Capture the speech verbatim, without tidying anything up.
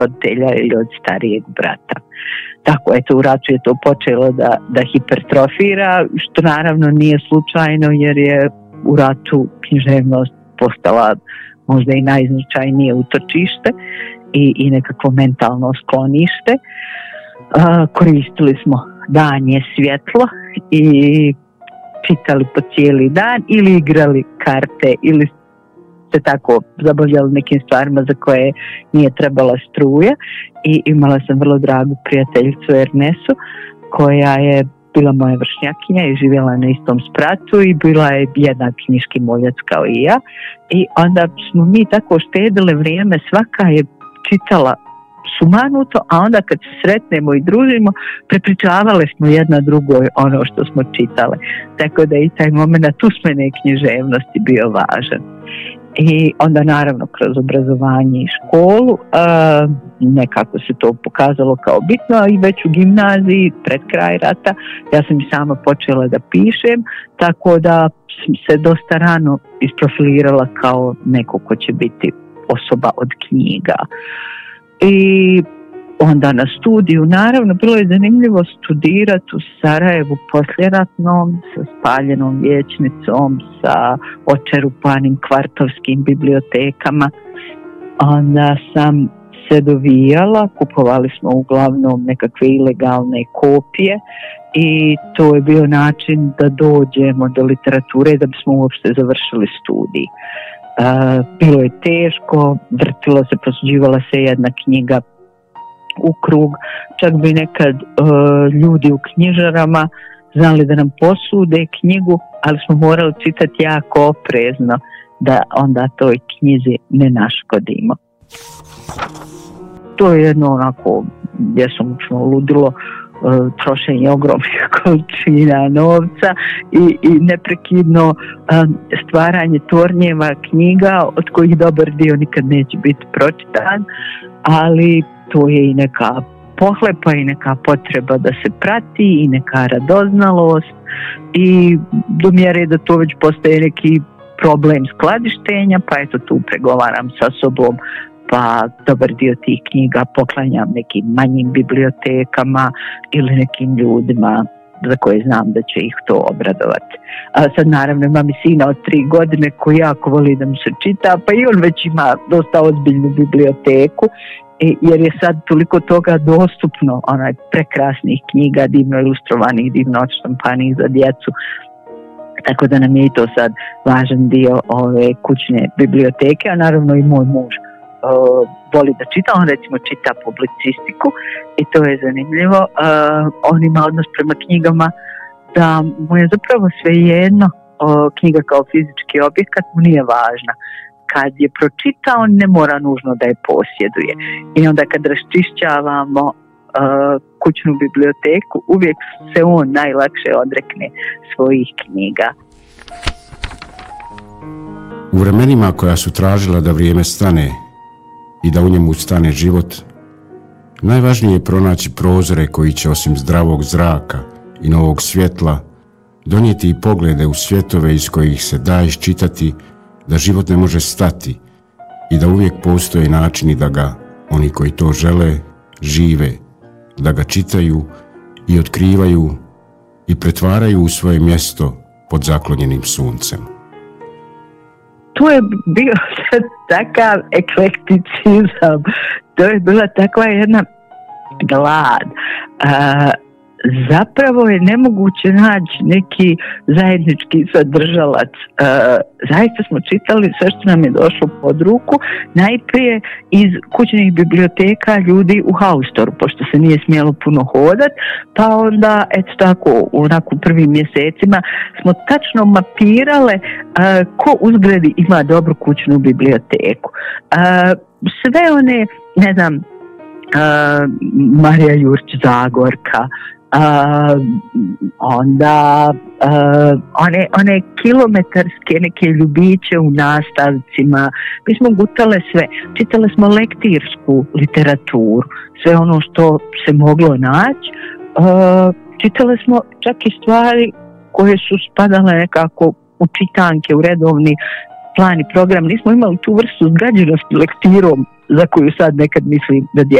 roditelja ili od starijeg brata. Tako, eto, u ratu je to počelo da, da hipertrofira, što naravno nije slučajno, jer je u ratu književnost postala možda i najznačajnije utočište i, i nekakvo mentalno sklonište. Uh, koristili smo danje svjetlo i čitali po cijeli dan ili igrali karte ili se tako zabavljali nekim stvarima za koje nije trebala struja. I imala sam vrlo dragu prijateljicu Ernesu koja je bila moja vršnjakinja i živjela na istom spratu i bila je jednak knjiški moljac kao i ja. I onda smo mi tako štedile vrijeme, svaka je čitala sumanuto, a onda kad se sretnemo i družimo, prepričavale smo jedna drugoj ono što smo čitale. Tako da i taj moment usmene književnosti bio važan. I onda naravno kroz obrazovanje i školu uh, nekako se to pokazalo kao bitno i već u gimnaziji pred kraj rata ja sam i sama počela da pišem, tako da sam se dosta rano isprofilirala kao neko ko će biti osoba od knjiga. I onda na studiju, naravno, bilo je zanimljivo studirati u Sarajevu poslijeratnom, sa spaljenom vijećnicom, sa očerupanim kvartovskim bibliotekama. Onda sam se dovijala, kupovali smo uglavnom nekakve ilegalne kopije i to je bio način da dođemo do literature da bismo uopšte završili studij. Uh, bilo je teško, vrtilo se, prosuđivala se jedna knjiga u krug, čak bi nekad uh, ljudi u knjižarama znali da nam posude knjigu, ali smo morali čitati jako oprezno da onda toj knjizi ne naškodimo. To je jedno onako bjesomučno ludilo, uh, trošenje ogromnih količina novca i, i neprekidno um, stvaranje tornjeva knjiga od kojih dobar dio nikad neće biti pročitan, ali to je i neka pohlepa i neka potreba da se prati i neka radoznalost i do mjere da to već postaje neki problem skladištenja, pa eto tu pregovaram sa sobom, pa dobar dio tih knjiga poklanjam nekim manjim bibliotekama ili nekim ljudima za koje znam da će ih to obradovati. A sad naravno imam i sina od tri godine koji jako voli da mu se čita, pa i on već ima dosta ozbiljnu biblioteku, jer je sad toliko toga dostupno, onaj prekrasnih knjiga, divno ilustrovanih, divno odštampanih za djecu. Tako da nam je i to sad važan dio ove kućne biblioteke, a naravno i moj muž uh, voli da čita, on recimo čita publicistiku i to je zanimljivo. Uh, on ima odnos prema knjigama da mu je zapravo svejedno, uh, knjiga kao fizički objekat mu nije važna. Kad je pročita, on ne mora nužno da je posjeduje. I onda kad raščišćavamo uh, kućnu biblioteku, uvijek se on najlakše odrekne svojih knjiga. U vremenima koja su tražila da vrijeme stane i da u njemu stane život, najvažnije je pronaći prozore koji će osim zdravog zraka i novog svjetla donijeti i poglede u svjetove iz kojih se da iščitati da život ne može stati i da uvijek postoje načini da ga oni koji to žele žive, da ga čitaju i otkrivaju i pretvaraju u svoje mjesto pod zaklonjenim suncem. To je bio takav eklekticizam, to je bila takva jedna glad. Uh, Zapravo je nemoguće naći neki zajednički sadržalac. E, zaista smo čitali sve što nam je došlo pod ruku, najprije iz kućnih biblioteka ljudi u haustoru, pošto se nije smjelo puno hodat, pa onda, eto tako, onako u prvim mjesecima smo tačno mapirale e, ko u zgradi ima dobru kućnu biblioteku. E, sve one, ne znam, e, Marija Jurć Zagorka, Uh, onda uh, one, one kilometarske neke ljubiće u nastavcima. Mi smo gutale sve, čitale smo lektirsku literaturu, sve ono što se moglo naći. Uh, čitale smo čak i stvari koje su spadale nekako u čitanke, u redovni plan i program. Nismo imali tu vrstu zgađenosti lektirom za koju sad nekad mislim da